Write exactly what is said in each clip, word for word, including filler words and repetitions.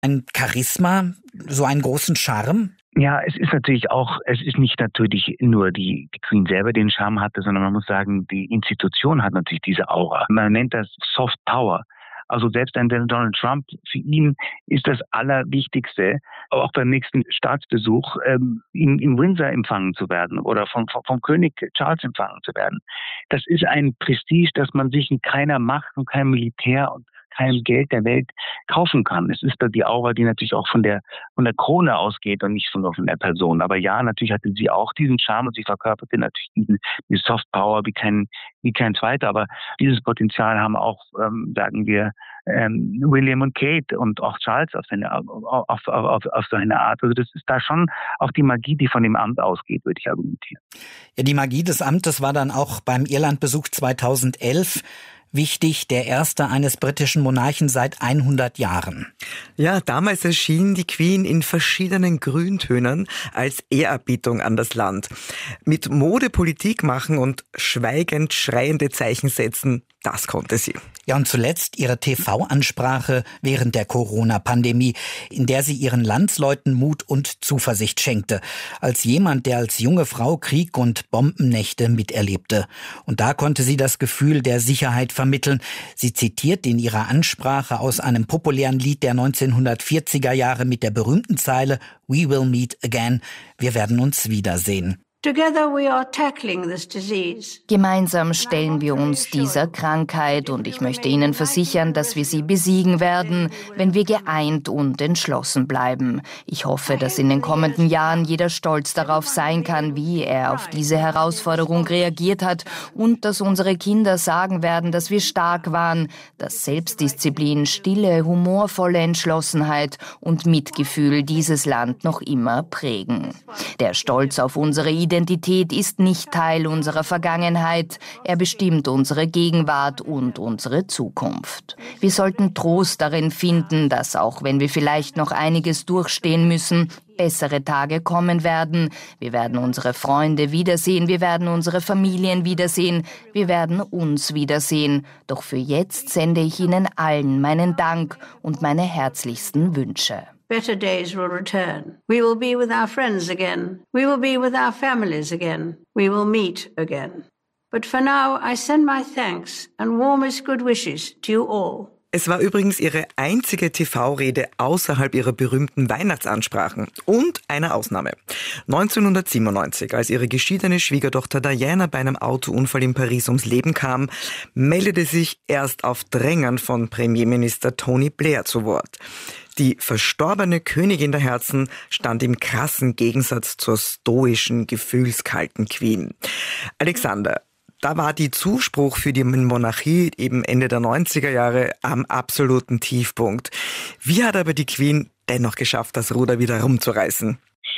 ein Charisma, so einen großen Charme? Ja, es ist natürlich auch, es ist nicht natürlich nur die, die Queen selber, die den Charme hatte, sondern man muss sagen, die Institution hat natürlich diese Aura. Man nennt das Soft Power. Also selbst ein Donald Trump, für ihn ist das Allerwichtigste, auch beim nächsten Staatsbesuch, ähm, in, in Windsor empfangen zu werden oder vom, vom, vom König Charles empfangen zu werden. Das ist ein Prestige, das man sich in keiner Macht und keinem Militär und keinem Geld der Welt kaufen kann. Es ist da die Aura, die natürlich auch von der von der Krone ausgeht und nicht von, von der Person. Aber ja, natürlich hatte sie auch diesen Charme und sie verkörperte natürlich diesen, diese Soft Power wie kein wie kein zweiter. Aber dieses Potenzial haben auch, ähm, sagen wir, ähm, William und Kate und auch Charles auf seine auf, auf, auf, auf seine Art. Also das ist da schon auch die Magie, die von dem Amt ausgeht, würde ich argumentieren. Ja, die Magie des Amtes war dann auch beim Irlandbesuch zweitausendelf wichtig, der erste eines britischen Monarchen seit hundert Jahren. Ja, damals erschien die Queen in verschiedenen Grüntönen als Ehrerbietung an das Land. Mit Mode Politik machen und schweigend schreiende Zeichen setzen, das konnte sie. Ja, und zuletzt ihre T V-Ansprache während der Corona-Pandemie, in der sie ihren Landsleuten Mut und Zuversicht schenkte. Als jemand, der als junge Frau Krieg und Bombennächte miterlebte. Und da konnte sie das Gefühl der Sicherheit vermitteln. Sie zitiert in ihrer Ansprache aus einem populären Lied der neunzehnhundertvierziger Jahre mit der berühmten Zeile "We will meet again", wir werden uns wiedersehen. Gemeinsam stellen wir uns dieser Krankheit und ich möchte Ihnen versichern, dass wir sie besiegen werden, wenn wir geeint und entschlossen bleiben. Ich hoffe, dass in den kommenden Jahren jeder stolz darauf sein kann, wie er auf diese Herausforderung reagiert hat und dass unsere Kinder sagen werden, dass wir stark waren, dass Selbstdisziplin, stille, humorvolle Entschlossenheit und Mitgefühl dieses Land noch immer prägen. Der Stolz auf unsere Identität ist nicht Teil unserer Vergangenheit. Er bestimmt unsere Gegenwart und unsere Zukunft. Wir sollten Trost darin finden, dass auch wenn wir vielleicht noch einiges durchstehen müssen, bessere Tage kommen werden. Wir werden unsere Freunde wiedersehen, wir werden unsere Familien wiedersehen, wir werden uns wiedersehen. Doch für jetzt sende ich Ihnen allen meinen Dank und meine herzlichsten Wünsche. Better days will return. We will be with our friends again. We will be with our families again. We will meet again. But for now, I send my thanks and warmest good wishes to you all. Es war übrigens ihre einzige T V-Rede außerhalb ihrer berühmten Weihnachtsansprachen. Und eine Ausnahme. neunzehnhundertsiebenundneunzig, als ihre geschiedene Schwiegertochter Diana bei einem Autounfall in Paris ums Leben kam, meldete sich erst auf Drängen von Premierminister Tony Blair zu Wort. Die verstorbene Königin der Herzen stand im krassen Gegensatz zur stoischen, gefühlskalten Queen. Alexander, da war die Zuspruch für die Monarchie eben Ende der neunziger Jahre am absoluten Tiefpunkt. Wie hat aber die Queen dennoch geschafft, das Ruder wieder rumzureißen?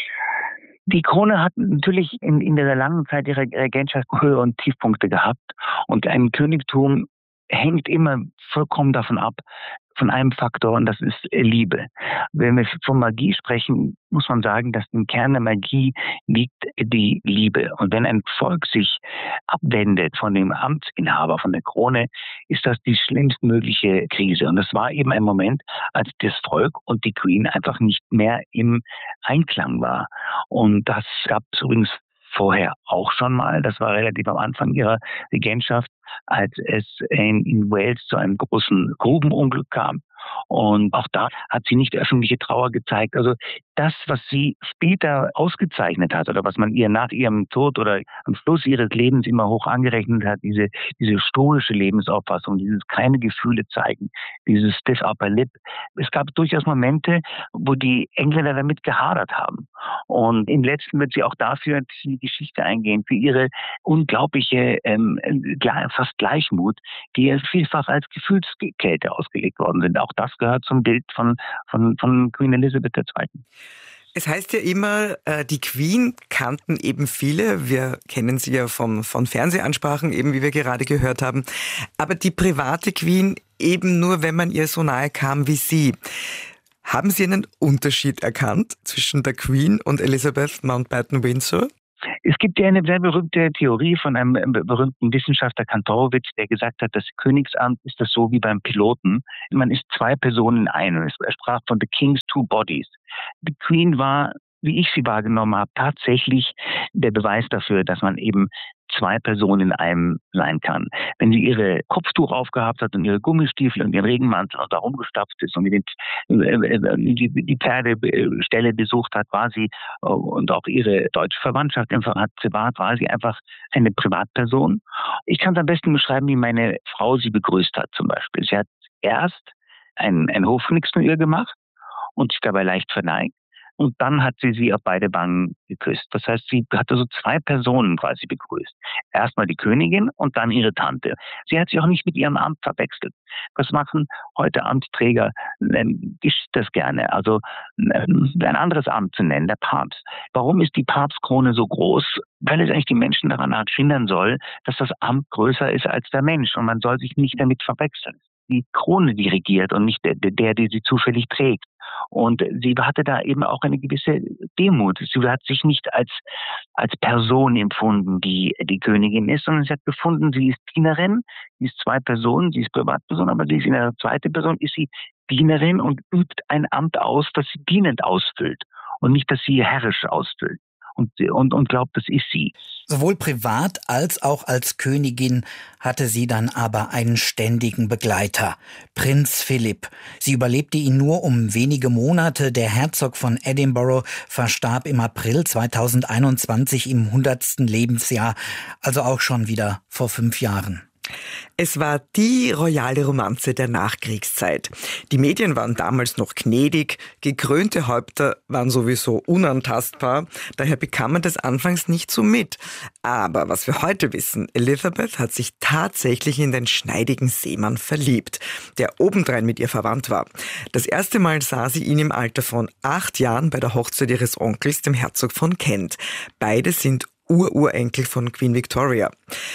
Die Krone hat natürlich in, in der langen Zeit ihrer Regentschaft Höhe und Tiefpunkte gehabt. Und ein Königtum hängt immer vollkommen davon ab, von einem Faktor, und das ist Liebe. Wenn wir von Magie sprechen, muss man sagen, dass im Kern der Magie liegt die Liebe. Und wenn ein Volk sich abwendet von dem Amtsinhaber, von der Krone, ist das die schlimmstmögliche Krise. Und es war eben ein Moment, als das Volk und die Queen einfach nicht mehr im Einklang war. Und das gab es übrigens vorher auch schon mal. Das war relativ am Anfang ihrer Regentschaft, als es in, in Wales zu einem großen Grubenunglück kam. Und auch da hat sie nicht öffentliche Trauer gezeigt. Also das, was sie später ausgezeichnet hat oder was man ihr nach ihrem Tod oder am Schluss ihres Lebens immer hoch angerechnet hat, diese, diese stoische Lebensauffassung, dieses keine Gefühle zeigen, dieses stiff upper lip. Es gab durchaus Momente, wo die Engländer damit gehadert haben. Und im Letzten wird sie auch dafür in die Geschichte eingehen, für ihre unglaubliche, ähm, fast Gleichmut, die ja vielfach als Gefühlskälte ausgelegt worden sind. Auch das gehört zum Bild von, von, von Queen Elizabeth der Zweiten. Es heißt ja immer, die Queen kannten eben viele. Wir kennen sie ja vom, von Fernsehansprachen, eben wie wir gerade gehört haben. Aber die private Queen eben nur, wenn man ihr so nahe kam wie sie. Haben Sie einen Unterschied erkannt zwischen der Queen und Elizabeth Mountbatten Windsor? Es gibt ja eine sehr berühmte Theorie von einem berühmten Wissenschaftler Kantorowicz, der gesagt hat, das Königsamt ist das so wie beim Piloten. Man ist zwei Personen in einem. Er sprach von the king's two bodies. Die Queen war, wie ich sie wahrgenommen habe, tatsächlich der Beweis dafür, dass man eben zwei Personen in einem sein kann. Wenn sie ihre Kopftuch aufgehabt hat und ihre Gummistiefel und ihren Regenmantel und da rumgestapft ist und die, die, die Pferdestelle besucht hat, war sie, und auch ihre deutsche Verwandtschaft einfach hat, privat war sie einfach eine Privatperson. Ich kann es am besten beschreiben, wie meine Frau sie begrüßt hat zum Beispiel. Sie hat erst einen, einen Hofknicks von ihr gemacht und sich dabei leicht verneigt. Und dann hat sie sie auf beide Wangen geküsst. Das heißt, sie hatte so zwei Personen quasi begrüßt. Erstmal die Königin und dann ihre Tante. Sie hat sich auch nicht mit ihrem Amt verwechselt. Was machen heute Amtsträger? Ähm, geschieht das gerne. Also ähm, ein anderes Amt zu nennen, der Papst. Warum ist die Papstkrone so groß? Weil es eigentlich die Menschen daran erinnern soll, dass das Amt größer ist als der Mensch. Und man soll sich nicht damit verwechseln. Die Krone, die regiert und nicht der, der, der sie zufällig trägt. Und sie hatte da eben auch eine gewisse Demut. Sie hat sich nicht als, als Person empfunden, die die Königin ist, sondern sie hat gefunden, sie ist Dienerin, sie ist zwei Personen, sie ist Privatperson, aber sie ist in einer zweiten Person, ist sie Dienerin und übt ein Amt aus, das sie dienend ausfüllt und nicht, dass sie herrisch ausfüllt. Und, und, und glaubt, das ist sie. Sowohl privat als auch als Königin hatte sie dann aber einen ständigen Begleiter, Prinz Philipp. Sie überlebte ihn nur um wenige Monate. Der Herzog von Edinburgh verstarb im April zweitausendeinundzwanzig im hundertsten Lebensjahr, also auch schon wieder vor fünf Jahren. Es war die royale Romanze der Nachkriegszeit. Die Medien waren damals noch gnädig, gekrönte Häupter waren sowieso unantastbar, daher bekam man das anfangs nicht so mit. Aber was wir heute wissen, Elizabeth hat sich tatsächlich in den schneidigen Seemann verliebt, der obendrein mit ihr verwandt war. Das erste Mal sah sie ihn im Alter von acht Jahren bei der Hochzeit ihres Onkels, dem Herzog von Kent. Beide sind Ururenkel von Queen Victoria.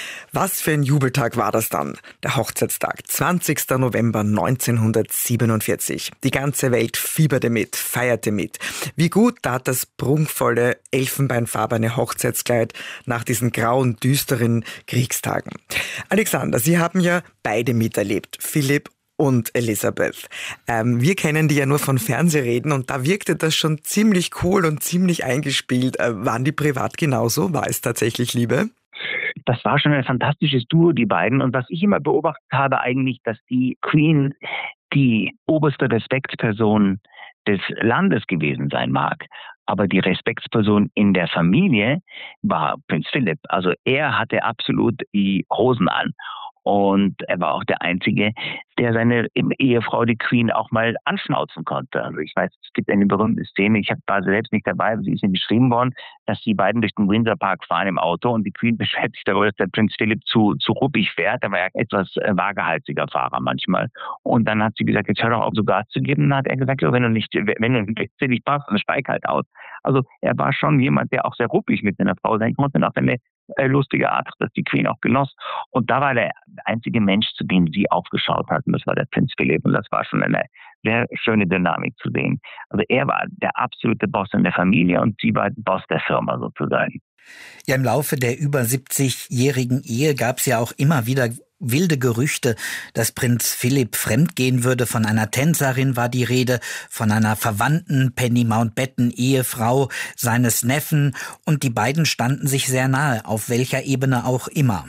Was für ein Jubeltag war das dann? Der Hochzeitstag, zwanzigster November neunzehnhundertsiebenundvierzig. Die ganze Welt fieberte mit, feierte mit. Wie gut tat das prunkvolle, elfenbeinfarbene Hochzeitskleid nach diesen grauen, düsteren Kriegstagen. Alexander, Sie haben ja beide miterlebt, Philipp und Elizabeth. Ähm, wir kennen die ja nur von Fernsehreden und da wirkte das schon ziemlich cool und ziemlich eingespielt. Äh, waren die privat genauso? War es tatsächlich Liebe? Das war schon ein fantastisches Duo, die beiden. Und was ich immer beobachtet habe eigentlich, dass die Queen die oberste Respektsperson des Landes gewesen sein mag. Aber die Respektsperson in der Familie war Prinz Philipp. Also er hatte absolut die Hosen an. Und er war auch der Einzige, der seine Ehefrau, die Queen, auch mal anschnauzen konnte. Also ich weiß, es gibt eine berühmte Szene, ich war selbst nicht dabei, aber sie ist mir beschrieben worden, dass die beiden durch den Windsor Park fahren im Auto und die Queen beschwert sich darüber, dass der Prinz Philipp zu, zu ruppig fährt. Er war ja etwas äh, wagehalsiger Fahrer manchmal. Und dann hat sie gesagt, jetzt hör doch auf, so Gas zu geben. Dann hat er gesagt, ja, wenn du nicht, wenn du nicht passt, dann steig halt aus. Also er war schon jemand, der auch sehr ruppig mit seiner Frau sein konnte und auch eine lustige Art, dass die Queen auch genoss. Und da war der einzige Mensch, zu dem sie aufgeschaut hat, und das war der Prinz Philipp. Und das war schon eine sehr schöne Dynamik zu sehen. Also er war der absolute Boss in der Familie und sie war Boss der Firma sozusagen. Ja, im Laufe der über siebzigjährigen Ehe gab es ja auch immer wieder wilde Gerüchte, dass Prinz Philipp fremdgehen würde. Von einer Tänzerin war die Rede, von einer Verwandten, Penny Mountbatten, Ehefrau seines Neffen. Und die beiden standen sich sehr nahe, auf welcher Ebene auch immer.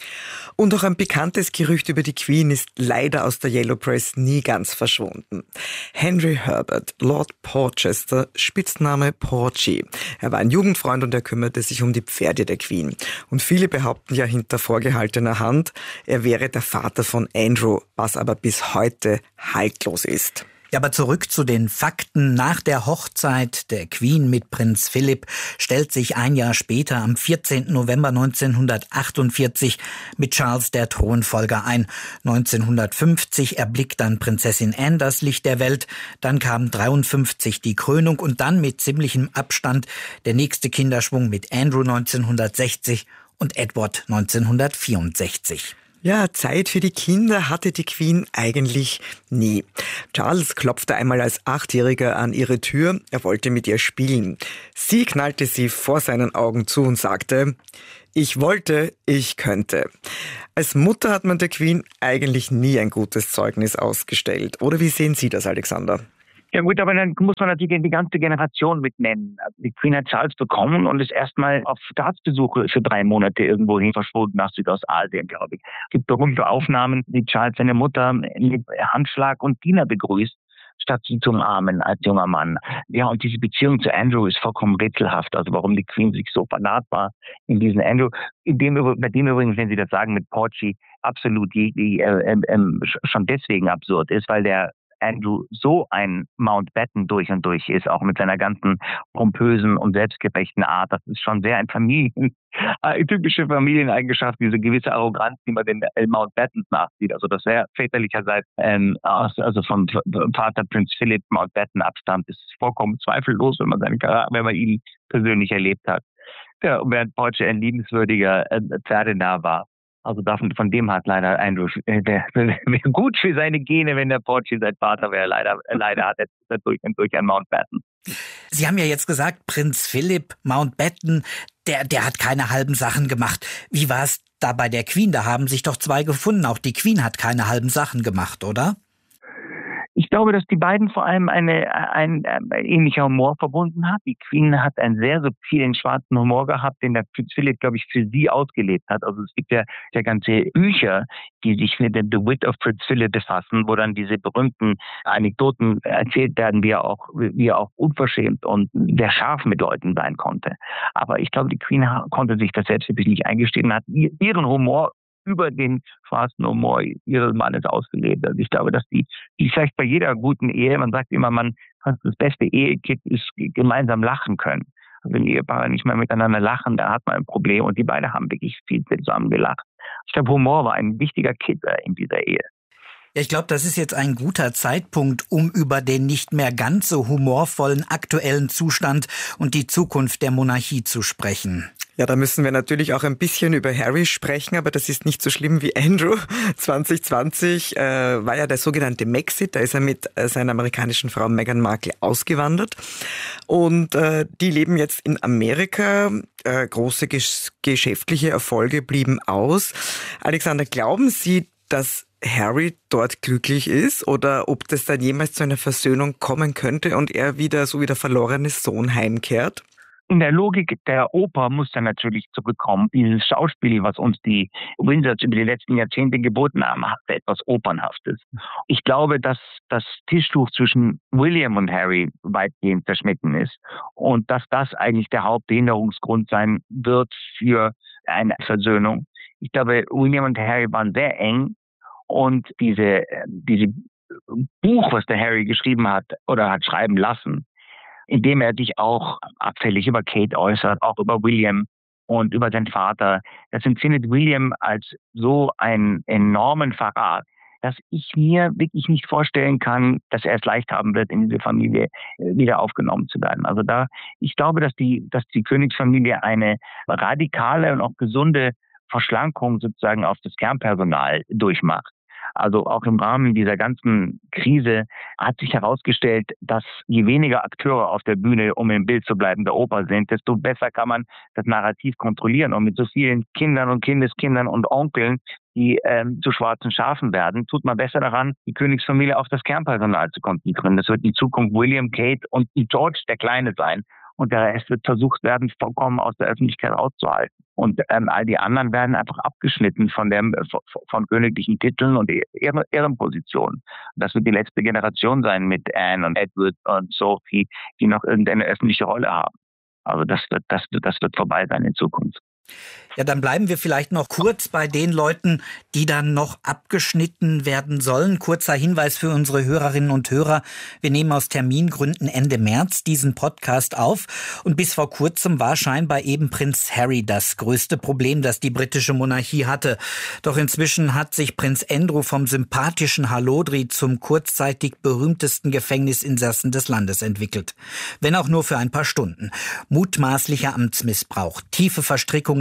Und auch ein bekanntes Gerücht über die Queen ist leider aus der Yellow Press nie ganz verschwunden. Henry Herbert, Lord Porchester, Spitzname Porchy. Er war ein Jugendfreund und er kümmerte sich um die Pferde der Queen. Und viele behaupten ja hinter vorgehaltener Hand, er wäre der Vater von Andrew, was aber bis heute haltlos ist. Ja, aber zurück zu den Fakten. Nach der Hochzeit der Queen mit Prinz Philipp stellt sich ein Jahr später, am vierzehnten November neunzehnhundertachtundvierzig, mit Charles der Thronfolger ein. neunzehnhundertfünfzig erblickt dann Prinzessin Anne das Licht der Welt. Dann kam dreiundfünfzig die Krönung und dann mit ziemlichem Abstand der nächste Kinderschwung mit Andrew neunzehnhundertsechzig und Edward neunzehnhundertvierundsechzig. Ja, Zeit für die Kinder hatte die Queen eigentlich nie. Charles klopfte einmal als Achtjähriger an ihre Tür. Er wollte mit ihr spielen. Sie knallte sie vor seinen Augen zu und sagte: Ich wollte, ich könnte. Als Mutter hat man der Queen eigentlich nie ein gutes Zeugnis ausgestellt. Oder wie sehen Sie das, Alexander? Ja gut, aber dann muss man natürlich die ganze Generation mit nennen. Die Queen hat Charles bekommen und ist erstmal auf Staatsbesuche für drei Monate irgendwo hin verschwunden nach Südostasien, glaube ich. Es gibt berühmte Aufnahmen, wie Charles seine Mutter mit Handschlag und Diener begrüßt, statt sie zu umarmen als junger Mann. Ja, und diese Beziehung zu Andrew ist vollkommen rätselhaft. Also warum die Queen sich so vernarrt war in diesen Andrew. In dem, bei dem übrigens, wenn Sie das sagen, mit Porgy, absolut die, die äh, äh, schon deswegen absurd ist, weil der Andrew so ein Mountbatten durch und durch ist, auch mit seiner ganzen pompösen und selbstgerechten Art. Das ist schon sehr ein Familien, eine typische Familieneigenschaft, diese gewisse Arroganz, die man den Mountbattens nachsieht. Also das wäre väterlicherseits, ähm, also vom Vater Prinz Philip Mountbatten abstammt, ist vollkommen zweifellos, wenn man seinen Charakter, wenn man ihn persönlich erlebt hat. Ja, während Porgy ein liebenswürdiger äh, Pferdenarr war. Also davon, von dem hat leider Andrew, äh, der wäre gut für seine Gene, wenn der Porgy sein Vater wäre. Leider, leider hat er durch und durch ein Mountbatten. Sie haben ja jetzt gesagt, Prinz Philip Mountbatten, der, der hat keine halben Sachen gemacht. Wie war es da bei der Queen? Da haben sich doch zwei gefunden. Auch die Queen hat keine halben Sachen gemacht, oder? Ich glaube, dass die beiden vor allem eine, ein, ein ähnlicher Humor verbunden hat. Die Queen hat einen sehr subtilen schwarzen Humor gehabt, den der Prinz Philip, glaube ich, für sie ausgelebt hat. Also es gibt ja, ja ganze Bücher, die sich mit dem The Wit of Prince Philip befassen, wo dann diese berühmten Anekdoten erzählt werden, wie er auch, wie er auch unverschämt und sehr scharf mit Leuten sein konnte. Aber ich glaube, die Queen konnte sich das selbst nicht eingestehen, hat ihren Humor über den schwarzen Humor ihres Mannes ausgelebt. Also ich glaube, dass die, die vielleicht bei jeder guten Ehe, man sagt immer, man das beste Ehekit ist gemeinsam lachen können. Also wenn Ehepaare nicht mehr miteinander lachen, da hat man ein Problem und die beiden haben wirklich viel zusammen gelacht. Ich glaube, Humor war ein wichtiger Kit in dieser Ehe. Ja, ich glaube, das ist jetzt ein guter Zeitpunkt, um über den nicht mehr ganz so humorvollen aktuellen Zustand und die Zukunft der Monarchie zu sprechen. Ja, da müssen wir natürlich auch ein bisschen über Harry sprechen, aber das ist nicht so schlimm wie Andrew. zwanzig zwanzig äh, war ja der sogenannte Maxit, da ist er mit äh, seiner amerikanischen Frau Meghan Markle ausgewandert und äh, die leben jetzt in Amerika. Äh, große ges- geschäftliche Erfolge blieben aus. Alexander, glauben Sie, dass Harry dort glücklich ist oder ob das dann jemals zu einer Versöhnung kommen könnte und er wieder so wie der verlorene Sohn heimkehrt? In der Logik der Oper muss er natürlich zurückkommen. Dieses Schauspiel, was uns die Windsors über die letzten Jahrzehnte geboten haben, hat etwas Opernhaftes. Ich glaube, dass das Tischtuch zwischen William und Harry weitgehend zerschnitten ist und dass das eigentlich der Hauptbehinderungsgrund sein wird für eine Versöhnung. Ich glaube, William und Harry waren sehr eng und diese, diese Buch, was der Harry geschrieben hat oder hat schreiben lassen, indem er sich auch abfällig über Kate äußert, auch über William und über seinen Vater. Das empfindet William als so einen enormen Verrat, dass ich mir wirklich nicht vorstellen kann, dass er es leicht haben wird, in diese Familie wieder aufgenommen zu werden. Also da, ich glaube, dass die, dass die Königsfamilie eine radikale und auch gesunde Verschlankung sozusagen auf das Kernpersonal durchmacht. Also auch im Rahmen dieser ganzen Krise hat sich herausgestellt, dass je weniger Akteure auf der Bühne, um im Bild zu bleiben, der Oper sind, desto besser kann man das Narrativ kontrollieren. Und mit so vielen Kindern und Kindeskindern und Onkeln, die ähm, zu schwarzen Schafen werden, tut man besser daran, die Königsfamilie auf das Kernpersonal zu konzentrieren. Das wird in Zukunft William, Kate und George der Kleine sein. Und der Rest wird versucht werden, vollkommen aus der Öffentlichkeit rauszuhalten. Und ähm, all die anderen werden einfach abgeschnitten von dem von, von königlichen Titeln und Ehren, Ehrenpositionen. Das wird die letzte Generation sein mit Anne und Edward und Sophie, die noch irgendeine öffentliche Rolle haben. Also das wird, das wird, das wird vorbei sein in Zukunft. Ja, dann bleiben wir vielleicht noch kurz bei den Leuten, die dann noch abgeschnitten werden sollen. Kurzer Hinweis für unsere Hörerinnen und Hörer. Wir nehmen aus Termingründen Ende März diesen Podcast auf. Und bis vor kurzem war scheinbar eben Prinz Harry das größte Problem, das die britische Monarchie hatte. Doch inzwischen hat sich Prinz Andrew vom sympathischen Hallodri zum kurzzeitig berühmtesten Gefängnisinsassen des Landes entwickelt. Wenn auch nur für ein paar Stunden. Mutmaßlicher Amtsmissbrauch, tiefe Verstrickungen in den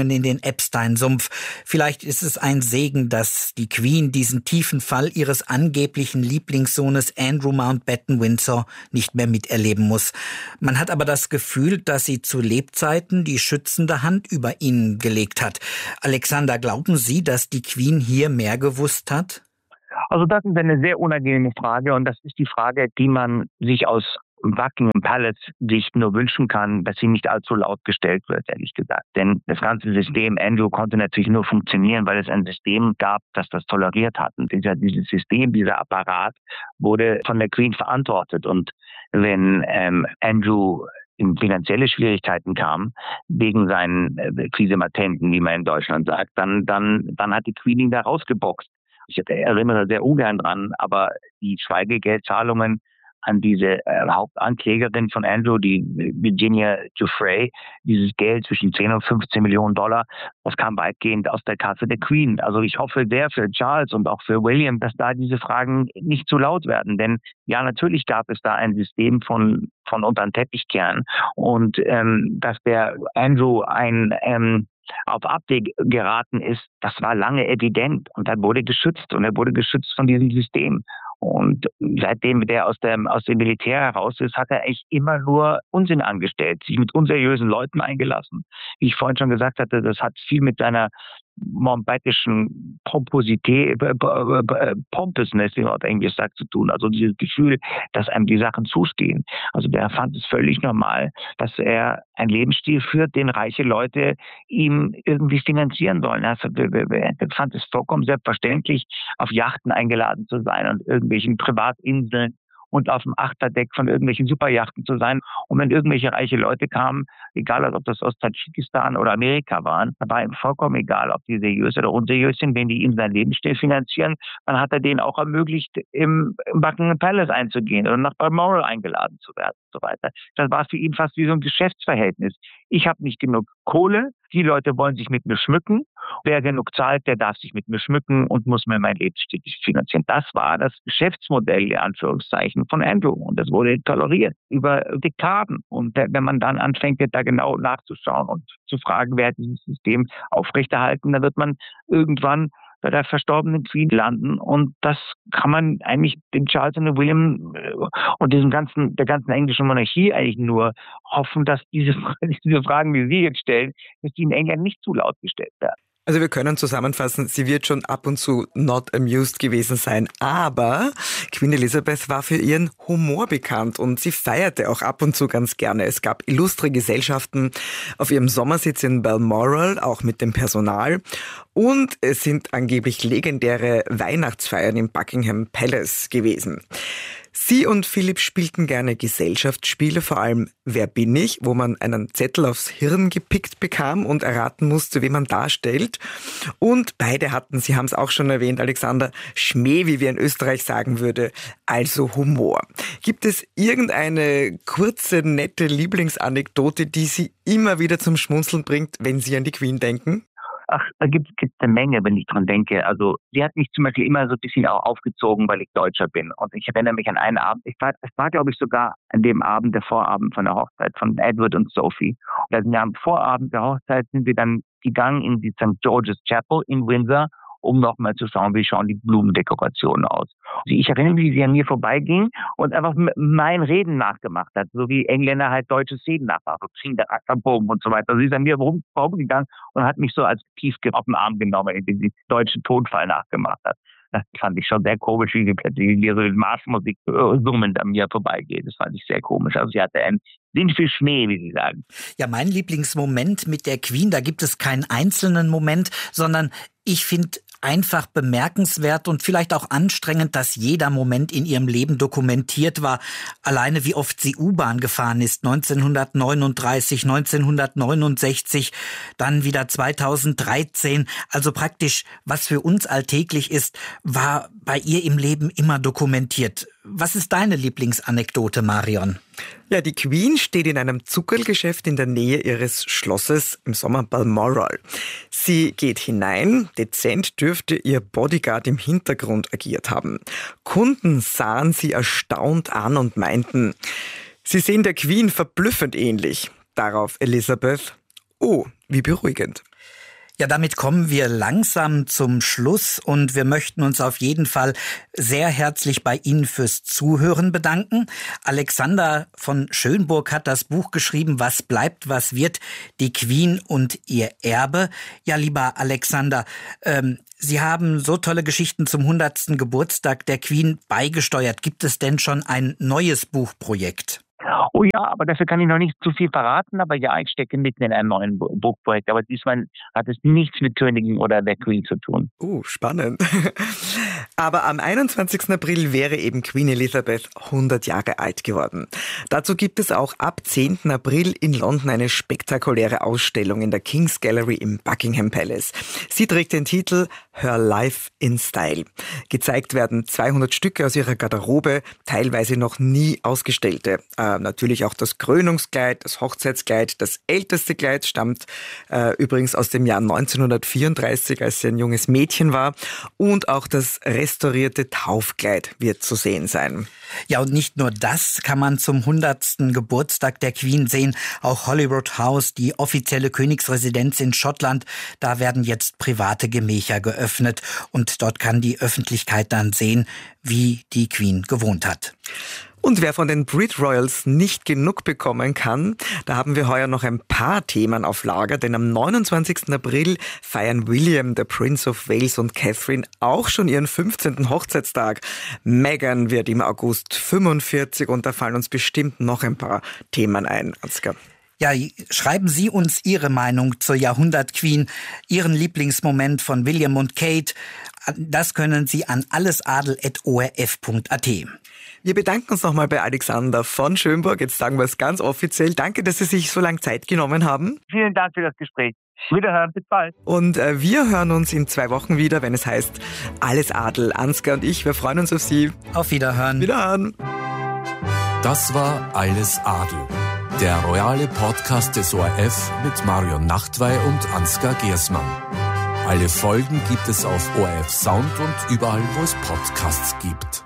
Epstein-Sumpf. Vielleicht ist es ein Segen, dass die Queen diesen tiefen Fall ihres angeblichen Lieblingssohnes Andrew Mountbatten Windsor nicht mehr miterleben muss. Man hat aber das Gefühl, dass sie zu Lebzeiten die schützende Hand über ihn gelegt hat. Alexander, glauben Sie, dass die Queen hier mehr gewusst hat? Also das ist eine sehr unangenehme Frage und das ist die Frage, die man sich aus Buckingham Palace Sicht nur wünschen kann, dass sie nicht allzu laut gestellt wird, ehrlich gesagt. Denn das ganze System Andrew konnte natürlich nur funktionieren, weil es ein System gab, das das toleriert hat. Und dieser, dieses System, dieser Apparat wurde von der Queen verantwortet. Und wenn ähm, Andrew in finanzielle Schwierigkeiten kam, wegen seinen äh, Krisematenten, wie man in Deutschland sagt, dann, dann, dann hat die Queen ihn da rausgeboxt. Ich erinnere sehr ungern dran, aber die Schweigegeldzahlungen an diese äh, Hauptanklägerin von Andrew, die Virginia Giuffre, dieses Geld zwischen zehn und fünfzehn Millionen Dollar, das kam weitgehend aus der Kasse der Queen. Also ich hoffe sehr für Charles und auch für William, dass da diese Fragen nicht zu laut werden. Denn ja, natürlich gab es da ein System von, von unter den Teppich kehren und ähm, dass der Andrew ein ähm, auf Abweg geraten ist, das war lange evident und er wurde geschützt und er wurde geschützt von diesem System. Und seitdem der aus dem, aus dem Militär heraus ist, hat er eigentlich immer nur Unsinn angestellt, sich mit unseriösen Leuten eingelassen. Wie ich vorhin schon gesagt hatte, das hat viel mit seiner mountbattischen Pomposität, Pompousness, wie man auf Englisch sagt, zu tun. Also dieses Gefühl, dass einem die Sachen zustehen. Also der fand es völlig normal, dass er einen Lebensstil führt, den reiche Leute ihm irgendwie finanzieren sollen. Er fand es vollkommen selbstverständlich, auf Yachten eingeladen zu sein und irgendwelchen Privatinseln und auf dem Achterdeck von irgendwelchen Superjachten zu sein. Und wenn irgendwelche reiche Leute kamen, egal ob das aus Tadschikistan oder Amerika waren, da war ihm vollkommen egal, ob die seriös oder unseriös sind, wenn die ihm seinen Lebensstil finanzieren, dann hat er denen auch ermöglicht, im, im Buckingham Palace einzugehen oder nach Balmoral eingeladen zu werden und so weiter. Das war für ihn fast wie so ein Geschäftsverhältnis. Ich habe nicht genug Kohle, die Leute wollen sich mit mir schmücken. Wer genug zahlt, der darf sich mit mir schmücken und muss mir mein Lebensstil finanzieren. Das war das Geschäftsmodell, in Anführungszeichen, von Andrew. Und das wurde toleriert über Dekaden. Und wenn man dann anfängt, da genau nachzuschauen und zu fragen, wer hat dieses System aufrechterhalten, dann wird man irgendwann bei der verstorbenen Queen landen. Und das kann man eigentlich dem Charles und dem William und diesem ganzen, der ganzen englischen Monarchie eigentlich nur hoffen, dass diese, diese Fragen, die Sie jetzt stellen, dass die in England nicht zu laut gestellt werden. Also wir können zusammenfassen, sie wird schon ab und zu not amused gewesen sein, aber Queen Elizabeth war für ihren Humor bekannt und sie feierte auch ab und zu ganz gerne. Es gab illustre Gesellschaften auf ihrem Sommersitz in Balmoral, auch mit dem Personal, und es sind angeblich legendäre Weihnachtsfeiern im Buckingham Palace gewesen. Sie und Philipp spielten gerne Gesellschaftsspiele, vor allem Wer bin ich?, wo man einen Zettel aufs Hirn gepickt bekam und erraten musste, wen man darstellt. Und beide hatten, Sie haben es auch schon erwähnt, Alexander, Schmäh, wie wir in Österreich sagen würde, also Humor. Gibt es irgendeine kurze, nette Lieblingsanekdote, die Sie immer wieder zum Schmunzeln bringt, wenn Sie an die Queen denken? Ach, da gibt es eine Menge, wenn ich dran denke. Also sie hat mich zum Beispiel immer so ein bisschen auch aufgezogen, weil ich Deutscher bin. Und ich erinnere mich an einen Abend, ich war, es war glaube ich sogar an dem Abend, der Vorabend von der Hochzeit von Edward und Sophie. Und da sind wir am Vorabend der Hochzeit sind wir dann gegangen in die Saint George's Chapel in Windsor, um nochmal zu schauen, wie schauen die Blumendekorationen aus. Ich erinnere mich, wie sie an mir vorbeiging und einfach mein Reden nachgemacht hat, so wie Engländer halt deutsche Szenen nachmachen, so King der Ackerbogen und so weiter. Also sie ist an mir vorgegangen und hat mich so als Tiefkind auf den Arm genommen, indem sie deutschen Tonfall nachgemacht hat. Das fand ich schon sehr komisch, wie sie plötzlich wie so Marschmusik summend an mir vorbeigeht. Das fand ich sehr komisch. Also sie hatte einen Sinn für Schmäh, wie Sie sagen. Ja, mein Lieblingsmoment mit der Queen, da gibt es keinen einzelnen Moment, sondern ich finde einfach bemerkenswert und vielleicht auch anstrengend, dass jeder Moment in ihrem Leben dokumentiert war. Alleine wie oft sie U-Bahn gefahren ist, neunzehnhundertneununddreißig, neunzehnhundertneunundsechzig, dann wieder zweitausenddreizehn. Also praktisch, was für uns alltäglich ist, war bei ihr im Leben immer dokumentiert. Was ist deine Lieblingsanekdote, Marion? Ja, die Queen steht in einem Zuckerlgeschäft in der Nähe ihres Schlosses im Sommer Balmoral. Sie geht hinein, dezent dürfte ihr Bodyguard im Hintergrund agiert haben. Kunden sahen sie erstaunt an und meinten, sie sehen der Queen verblüffend ähnlich. Darauf Elizabeth, oh, wie beruhigend. Ja, damit kommen wir langsam zum Schluss und wir möchten uns auf jeden Fall sehr herzlich bei Ihnen fürs Zuhören bedanken. Alexander von Schönburg hat das Buch geschrieben, Was bleibt, was wird, die Queen und ihr Erbe. Ja, lieber Alexander, ähm, Sie haben so tolle Geschichten zum hundertsten Geburtstag der Queen beigesteuert. Gibt es denn schon ein neues Buchprojekt? Oh ja, aber dafür kann ich noch nicht zu viel verraten. Aber ja, ich stecke mitten in einem neuen Buchprojekt. Aber diesmal hat es nichts mit Königen oder der Queen zu tun. Uh, spannend. Aber am einundzwanzigsten April wäre eben Queen Elizabeth hundert Jahre alt geworden. Dazu gibt es auch ab zehnten April in London eine spektakuläre Ausstellung in der King's Gallery im Buckingham Palace. Sie trägt den Titel Her Life in Style. Gezeigt werden zweihundert Stücke aus ihrer Garderobe, teilweise noch nie ausgestellte. Äh, natürlich auch das Krönungskleid, das Hochzeitskleid. Das älteste Kleid stammt äh, übrigens aus dem Jahr neunzehnhundertvierunddreißig, als sie ein junges Mädchen war. Und auch das restaurierte Taufkleid wird zu sehen sein. Ja, und nicht nur das kann man zum hundertsten Geburtstag der Queen sehen. Auch Holyrood House, die offizielle Königsresidenz in Schottland, da werden jetzt private Gemächer geöffnet. Und dort kann die Öffentlichkeit dann sehen, wie die Queen gewohnt hat. Und wer von den Brit Royals nicht genug bekommen kann, da haben wir heuer noch ein paar Themen auf Lager, denn am neunundzwanzigsten April feiern William, der Prince of Wales und Catherine auch schon ihren fünfzehnten Hochzeitstag. Meghan wird im August fünfundvierzig und da fallen uns bestimmt noch ein paar Themen ein, Ansgar. Ja, schreiben Sie uns Ihre Meinung zur Jahrhundert-Queen, Ihren Lieblingsmoment von William und Kate. Das können Sie an allesadel at o r f punkt a t. Wir bedanken uns nochmal bei Alexander von Schönburg. Jetzt sagen wir es ganz offiziell. Danke, dass Sie sich so lange Zeit genommen haben. Vielen Dank für das Gespräch. Wiederhören, bis bald. Und äh, wir hören uns in zwei Wochen wieder, wenn es heißt Alles Adel. Ansgar und ich, wir freuen uns auf Sie. Auf Wiederhören. Wiederhören. Das war Alles Adel, der royale Podcast des O R F mit Marion Nachtwey und Ansgar Gersmann. Alle Folgen gibt es auf O R F Sound und überall, wo es Podcasts gibt.